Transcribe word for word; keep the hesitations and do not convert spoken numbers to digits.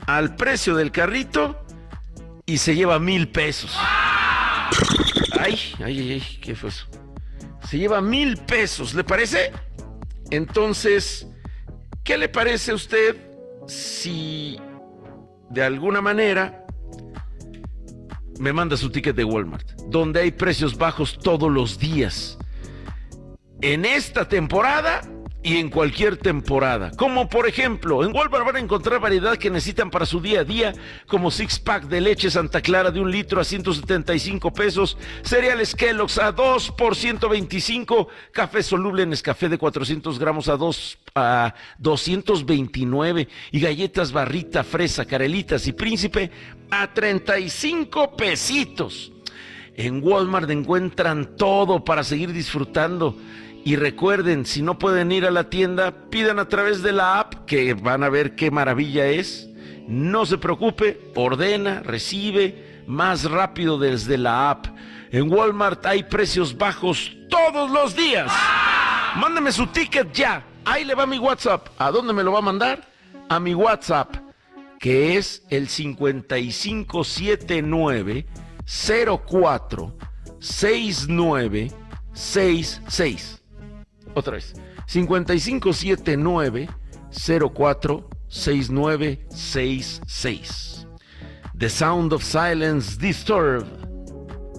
al precio del carrito y se lleva mil pesos. Ay, ay, ay, ay, ¿qué fue eso? Se lleva mil pesos, ¿le parece? Entonces, ¿qué le parece a usted si de alguna manera me manda su ticket de Walmart, donde hay precios bajos todos los días, en esta temporada y en cualquier temporada? Como por ejemplo, en Walmart van a encontrar variedad que necesitan para su día a día, como six pack de leche Santa Clara de un litro a ciento setenta y cinco pesos, cereales Kellogg's a dos por ciento veinticinco, café soluble Nescafé de cuatrocientos gramos a dos a doscientos veintinueve y galletas Barrita, Fresa, Carelitas y Príncipe a treinta y cinco pesitos. En Walmart encuentran todo para seguir disfrutando. Y recuerden, si no pueden ir a la tienda, pidan a través de la app, que van a ver qué maravilla es. No se preocupe, ordena, recibe más rápido desde la app. En Walmart hay precios bajos todos los días. Mándeme su ticket ya. Ahí le va mi WhatsApp. ¿A dónde me lo va a mandar? A mi WhatsApp, que es el cincuenta y cinco setenta y nueve cero cuatro sesenta y nueve sesenta y seis. Otra vez, cincuenta y cinco setenta y nueve cero cuatro sesenta y nueve sesenta y seis. The Sound of Silence Disturbed